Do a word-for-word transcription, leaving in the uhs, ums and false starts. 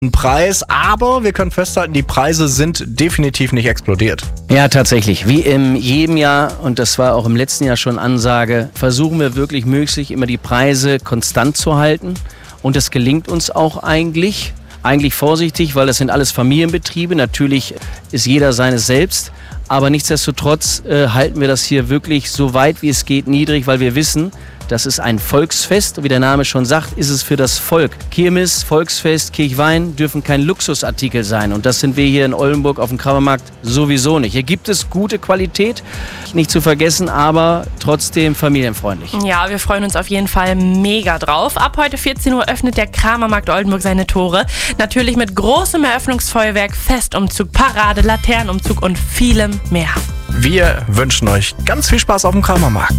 Preis, aber wir können festhalten, die Preise sind definitiv nicht explodiert. Ja, tatsächlich. Wie in jedem Jahr, und das war auch im letzten Jahr schon Ansage, versuchen wir wirklich möglich immer die Preise konstant zu halten. Und das gelingt uns auch eigentlich. Eigentlich vorsichtig, weil das sind alles Familienbetriebe. Natürlich ist jeder seines selbst. Aber nichtsdestotrotz äh, halten wir das hier wirklich so weit wie es geht niedrig, weil wir wissen, das ist ein Volksfest. Wie der Name schon sagt, ist es für das Volk. Kirmes, Volksfest, Kirchwein dürfen kein Luxusartikel sein. Und das sind wir hier in Oldenburg auf dem Kramermarkt sowieso nicht. Hier gibt es gute Qualität, nicht zu vergessen, aber trotzdem familienfreundlich. Ja, wir freuen uns auf jeden Fall mega drauf. Ab heute vierzehn Uhr öffnet der Kramermarkt Oldenburg seine Tore. Natürlich mit großem Eröffnungsfeuerwerk, Festumzug, Parade, Laternenumzug und vielem mehr. Wir wünschen euch ganz viel Spaß auf dem Kramermarkt.